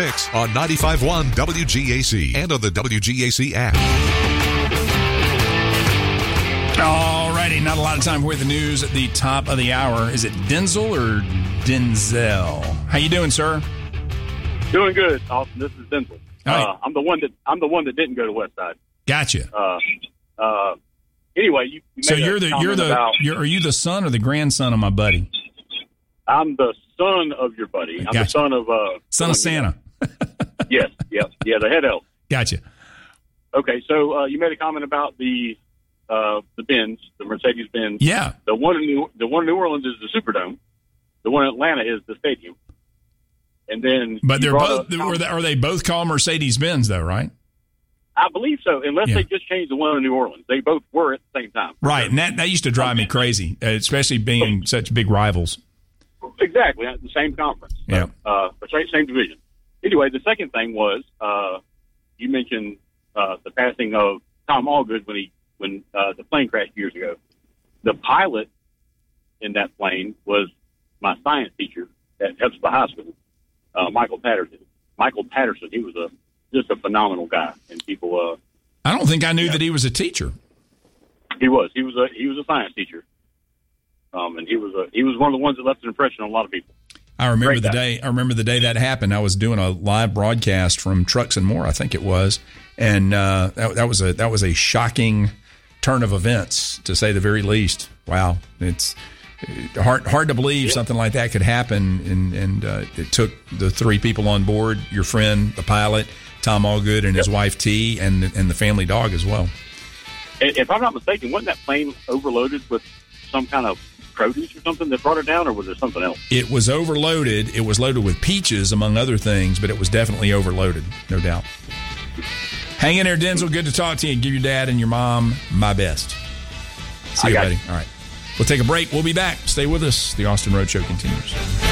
6 on 95.1 WGAC and on the WGAC app. All righty, not a lot of time for the news at the top of the hour. Is it Denzel or Denzel? How you doing, sir? Doing good, Austin. This is Denzel. I'm the one that didn't go to Westside. Gotcha. Anyway, you so are you the son or the grandson of my buddy? I'm the son of your buddy. I'm Gotcha. the son of Santa. Yes, the head elf. Gotcha. Okay, so you made a comment about the Benz, the Mercedes Benz. Yeah. The one in New Orleans is the Superdome. The one in Atlanta is the stadium. And then, but they're both. Are they both called Mercedes Benz though? Right. I believe so, unless they just changed the one in New Orleans. They both were at the same time. Right, and that used to drive me crazy, especially being such big rivals. Exactly, the same conference. Yeah. Same division. Anyway, the second thing was you mentioned the passing of Tom Allgood when the plane crashed years ago. The pilot in that plane was my science teacher at Hepzibah High School, Michael Patterson. Michael Patterson, he was just a phenomenal guy, and people. I don't think I knew that he was a teacher. He was a science teacher, and he was one of the ones that left an impression on a lot of people. I remember the day that happened. I was doing a live broadcast from Trucks and More, I think it was, and that was a shocking turn of events, to say the very least. Wow, it's hard to believe something like that could happen, and it took the three people on board: your friend, the pilot, Tom Allgood, and his wife T, and the family dog as well. If I'm not mistaken, wasn't that plane overloaded with some kind of produce or something that brought it down, or was there something else? It was overloaded. It was loaded with peaches, among other things, but it was definitely overloaded, no doubt. Hang in there, Denzel. Good to talk to you. Give your dad and your mom my best. See you, buddy. All right. We'll take a break. We'll be back. Stay with us. The Austin Rhodes Show continues.